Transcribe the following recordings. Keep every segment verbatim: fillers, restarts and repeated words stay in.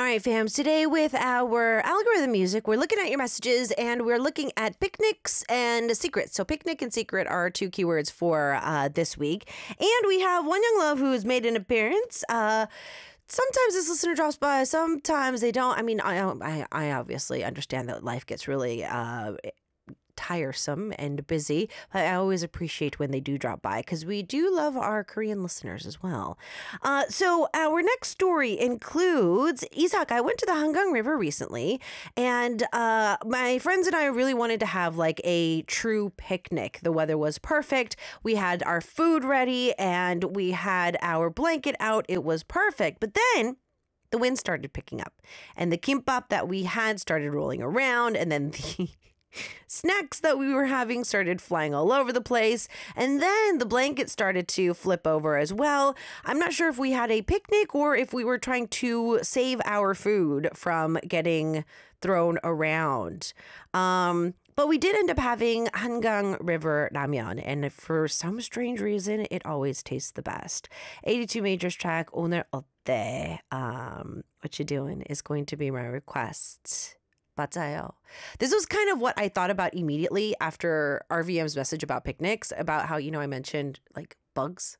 right, fams. Today with our algorithm music, we're looking at your messages and we're looking at picnics and secrets. So picnic and secret are two keywords for uh, this week. And we have One Young Love who's made an appearance. Uh, sometimes this listener drops by, sometimes they don't. I mean, I, I, I obviously understand that life gets really uh, tiresome and busy, but I always appreciate when they do drop by because we do love our Korean listeners as well. Uh, so our next story includes, Isak, I went to the Hangang River recently, and uh, my friends and I really wanted to have like a true picnic. The weather was perfect. We had our food ready and we had our blanket out. It was perfect. But then the wind started picking up and the kimbap that we had started rolling around, and then the snacks that we were having started flying all over the place, and then the blanket started to flip over as well. I'm not sure if we had a picnic or if we were trying to save our food from getting thrown around. Um, but we did end up having Hangang River ramyeon, and for some strange reason, it always tastes the best. eighty-two Majors track 오늘 어때? Um, what you doing is going to be my request. 맞아요. This was kind of what I thought about immediately after R V M's message about picnics, about how, you know, I mentioned like bugs.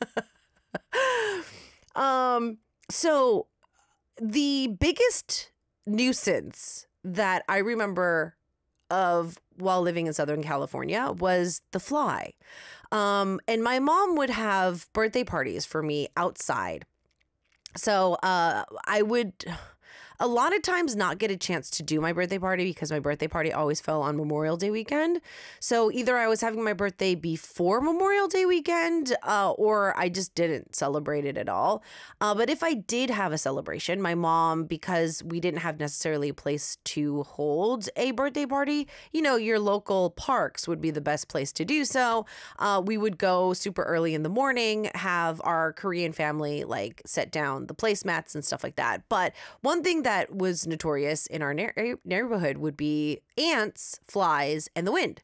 um, so the biggest nuisance that I remember of while living in Southern California was the fly. Um, and my mom would have birthday parties for me outside. So uh, I would a lot of times not get a chance to do my birthday party because my birthday party always fell on Memorial Day weekend. So either I was having my birthday before Memorial Day weekend uh, or I just didn't celebrate it at all. Uh, but if I did have a celebration, my mom, because we didn't have necessarily a place to hold a birthday party, you know, your local parks would be the best place to do so. Uh, we would go super early in the morning, have our Korean family like set down the placemats and stuff like that. But one thing that was notorious in our na- neighborhood would be ants, flies, and the wind.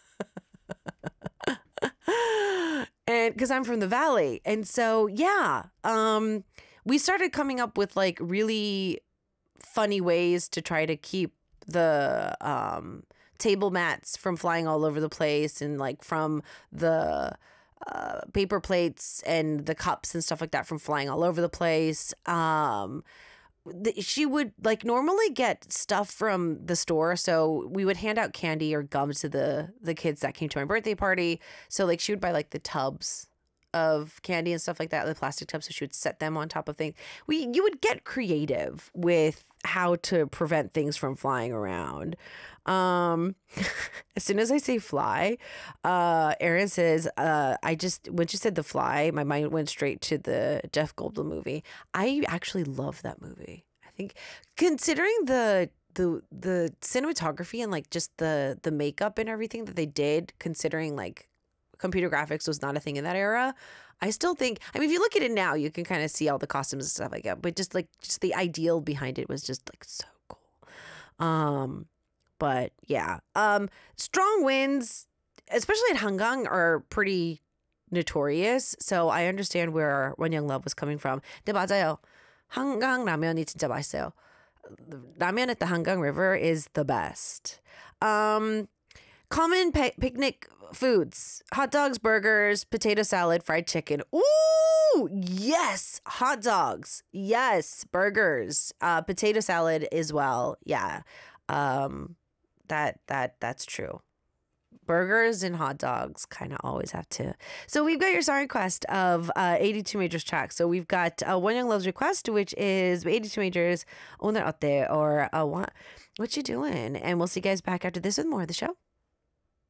And because I'm from the valley. And so, yeah, um, we started coming up with like really funny ways to try to keep the um, table mats from flying all over the place, and like from the uh, paper plates and the cups and stuff like that from flying all over the place. Um, She would like normally get stuff from the store. So we would hand out candy or gum to the, the kids that came to my birthday party. So like she would buy like the tubs of candy and stuff like that, the plastic tubs. So she would set them on top of things. We, you would get creative with how to prevent things from flying around. Um, as soon as I say fly, uh, Aaron says, uh, I just, when she said the fly, my mind went straight to the Jeff Goldblum movie. I actually love that movie. I think considering the, the, the cinematography and like just the, the makeup and everything that they did, considering like computer graphics was not a thing in that era, I still think, I mean, if you look at it now, you can kind of see all the costumes and stuff like that, but just like, just the ideal behind it was just like so cool. Um, But yeah, um, strong winds, especially at Hangang, are pretty notorious. So I understand where One Young Love was coming from. 네, 맞아요. 한강 라면이 진짜 맛있어요. Ramen at the Hangang River is the best. Um, common pe- picnic foods: hot dogs, burgers, potato salad, fried chicken. Ooh, yes, hot dogs. Yes, burgers, uh, potato salad as well. Yeah. Um, That that that's true. Burgers and hot dogs kind of always have to. So we've got your song request of uh, eighty-two Majors track. So we've got uh, One Young Love's request, which is eighty-two Majors 오늘 어때, or uh, what what you doing? And we'll see you guys back after this with more of the show.